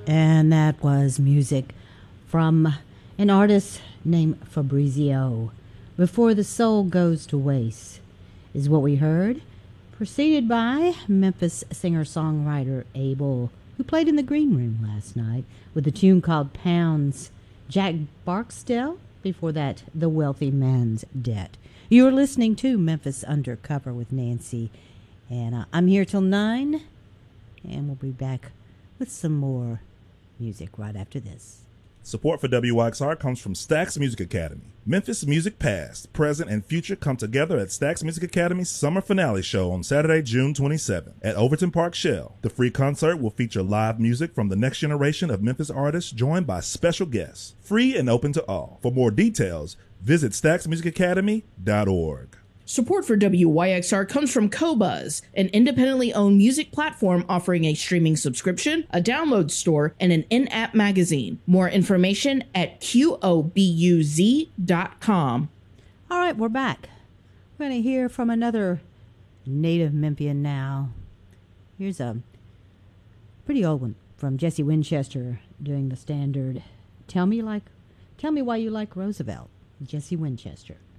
And that was music from an artist named Fabrizio. Before the Soul Goes to Waste is what we heard, preceded by Memphis singer-songwriter Abel, who played in the Green Room last night with a tune called Pounds. Jack Barksdale, before that, The Wealthy Man's Debt. You're listening to Memphis Undercover with Nancy, and I'm here till 9, and we'll be back with some more music right after this. Support for WYXR comes from Stax Music Academy. Memphis music past, present, and future come together at Stax Music Academy's summer finale show on Saturday, June 27th at Overton Park Shell. The free concert will feature live music from the next generation of Memphis artists joined by special guests. Free and open to all. For more details, visit staxmusicacademy.org. Support for WYXR comes from Qobuz, an independently owned music platform offering a streaming subscription, a download store, and an in-app magazine. More information at qobuz.com. All right, we're back. We're going to hear from another native Memphian now. Here's a pretty old one from Jesse Winchester doing the standard Tell Me Why You Like Roosevelt, Jesse Winchester.